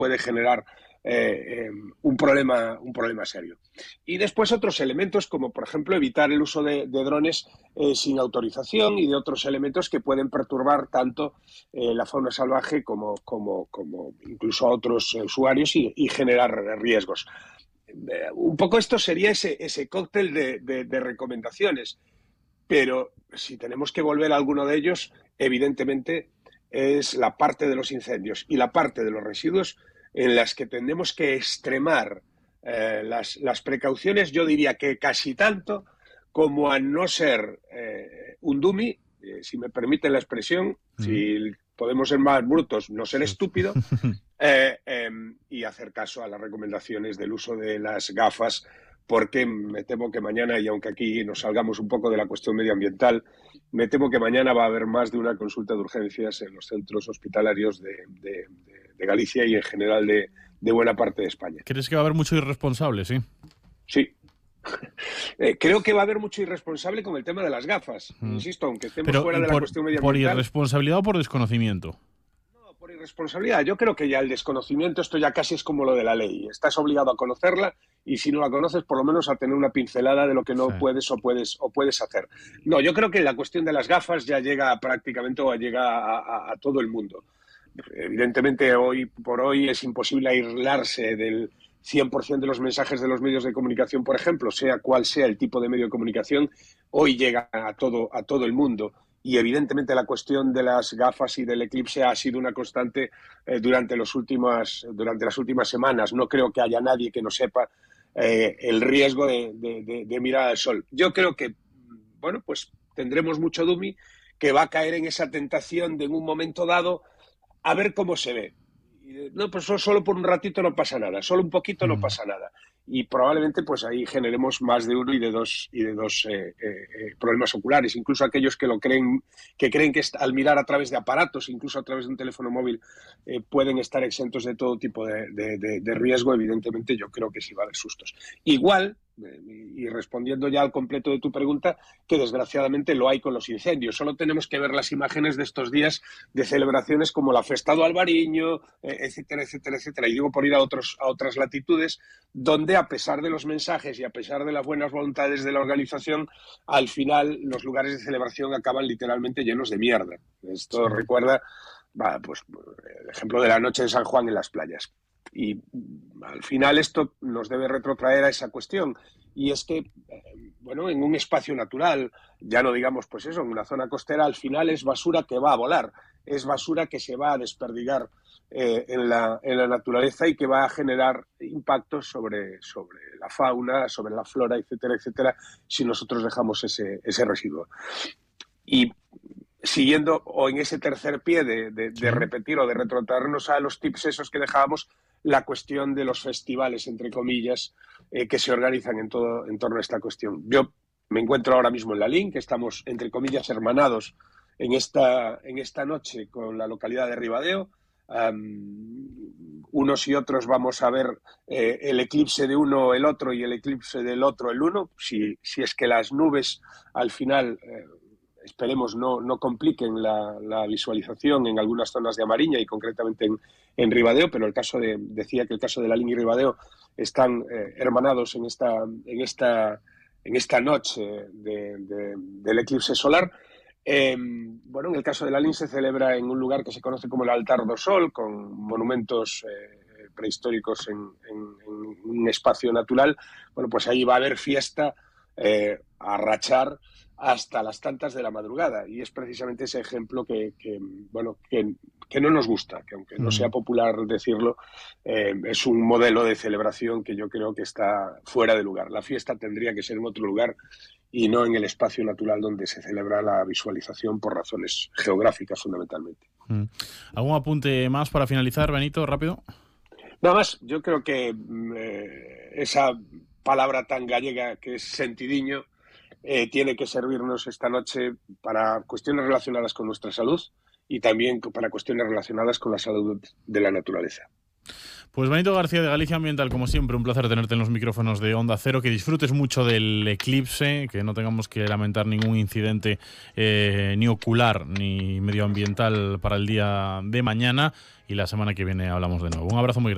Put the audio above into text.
puede generar un problema serio. Y después otros elementos, como por ejemplo evitar el uso de drones sin autorización, y de otros elementos que pueden perturbar tanto la fauna salvaje como incluso a otros usuarios y generar riesgos. Un poco esto sería ese cóctel de recomendaciones, pero si tenemos que volver a alguno de ellos, evidentemente es la parte de los incendios y la parte de los residuos en las que tenemos que extremar las precauciones. Yo diría que casi tanto como a no ser un dummy, si me permiten la expresión, si podemos ser más brutos, no ser estúpido, y hacer caso a las recomendaciones del uso de las gafas, porque me temo que mañana, y aunque aquí nos salgamos un poco de la cuestión medioambiental, me temo que mañana va a haber más de una consulta de urgencias en los centros hospitalarios de Galicia y en general de buena parte de España. ¿Crees que va a haber mucho irresponsable, sí? Sí. Creo que va a haber mucho irresponsable con el tema de las gafas. Insisto, aunque estemos fuera de la cuestión medioambiental. ¿Por irresponsabilidad o por desconocimiento? No, por irresponsabilidad. Yo creo que ya el desconocimiento, esto ya casi es como lo de la ley. Estás obligado a conocerla y si no la conoces, por lo menos a tener una pincelada de lo que no puedes o puedes hacer. No, yo creo que la cuestión de las gafas ya llega prácticamente o llega a todo el mundo. Evidentemente, hoy por hoy es imposible aislarse del 100% de los mensajes de los medios de comunicación, por ejemplo, sea cual sea el tipo de medio de comunicación, hoy llega a todo el mundo. Y evidentemente la cuestión de las gafas y del eclipse ha sido una constante durante las últimas semanas. No creo que haya nadie que no sepa el riesgo de mirar al sol. Yo creo que, bueno, pues tendremos mucho dummy que va a caer en esa tentación de en un momento dado a ver cómo se ve. No, pues solo por un ratito no pasa nada, solo un poquito no pasa nada. Y probablemente pues ahí generemos más de uno y de dos problemas oculares. Incluso aquellos que creen que al mirar a través de aparatos, incluso a través de un teléfono móvil, pueden estar exentos de todo tipo de riesgo. Evidentemente yo creo que sí va a haber sustos. Igual, y respondiendo ya al completo de tu pregunta, que desgraciadamente lo hay con los incendios. Solo tenemos que ver las imágenes de estos días de celebraciones como la Festa do Albariño, etcétera, etcétera, etcétera. Y digo por ir a otras latitudes, donde a pesar de los mensajes y a pesar de las buenas voluntades de la organización, al final los lugares de celebración acaban literalmente llenos de mierda. Esto recuerda pues, el ejemplo de la noche de San Juan en las playas. Y al final esto nos debe retrotraer a esa cuestión, y es que, bueno, en un espacio natural, ya no digamos pues eso, en una zona costera, al final es basura que va a volar, es basura que se va a desperdigar en la naturaleza y que va a generar impactos sobre la fauna, sobre la flora, etcétera, etcétera, si nosotros dejamos ese residuo. Y siguiendo o en ese tercer pie de repetir o de retrotraernos a los tips esos que dejábamos, la cuestión de los festivales, entre comillas, que se organizan en torno a esta cuestión. Yo me encuentro ahora mismo en Lalín, que estamos, entre comillas, hermanados en esta noche con la localidad de Ribadeo. Unos y otros vamos a ver el eclipse de uno el otro y el eclipse del otro el uno, si es que las nubes al final... esperemos no compliquen la visualización en algunas zonas de Amariña y concretamente en Ribadeo, pero decía que el caso de Lalín y Ribadeo están hermanados en esta noche del eclipse solar. Bueno, en el caso de Lalín se celebra en un lugar que se conoce como el Altar do Sol, con monumentos prehistóricos en un espacio natural. Bueno, pues ahí va a haber fiesta a rachar hasta las tantas de la madrugada, y es precisamente ese ejemplo que no nos gusta, que aunque no sea popular decirlo, es un modelo de celebración que yo creo que está fuera de lugar. La fiesta tendría que ser en otro lugar y no en el espacio natural donde se celebra la visualización por razones geográficas fundamentalmente. ¿Algún apunte más para finalizar, Benito, rápido? Nada más, yo creo que esa palabra tan gallega que es sentidiño tiene que servirnos esta noche para cuestiones relacionadas con nuestra salud y también para cuestiones relacionadas con la salud de la naturaleza. Pues Benito García de Galicia Ambiental, como siempre, un placer tenerte en los micrófonos de Onda Cero, que disfrutes mucho del eclipse, que no tengamos que lamentar ningún incidente ni ocular ni medioambiental para el día de mañana, y la semana que viene hablamos de nuevo. Un abrazo muy grande.